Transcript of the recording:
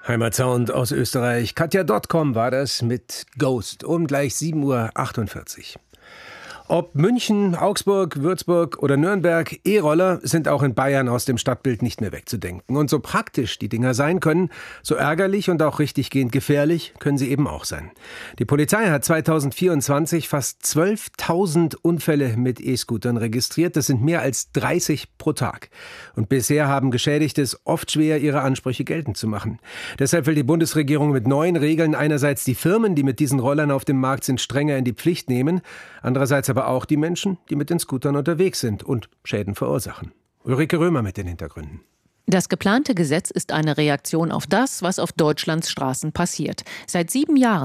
Heimatsound aus Österreich. Katja.com war das mit Ghost um gleich 7:48 Uhr. Ob München, Augsburg, Würzburg oder Nürnberg, E-Roller sind auch in Bayern aus dem Stadtbild nicht mehr wegzudenken. Und so praktisch die Dinger sein können, so ärgerlich und auch richtiggehend gefährlich können sie eben auch sein. Die Polizei hat 2024 fast 12.000 Unfälle mit E-Scootern registriert. Das sind mehr als 30 pro Tag. Und bisher haben Geschädigte es oft schwer, ihre Ansprüche geltend zu machen. Deshalb will die Bundesregierung mit neuen Regeln einerseits die Firmen, die mit diesen Rollern auf dem Markt sind, strenger in die Pflicht nehmen, andererseits aber auch die Menschen, die mit den Scootern unterwegs sind und Schäden verursachen. Ulrike Römer mit den Hintergründen. Das geplante Gesetz ist eine Reaktion auf das, was auf Deutschlands Straßen passiert. Seit 7 Jahren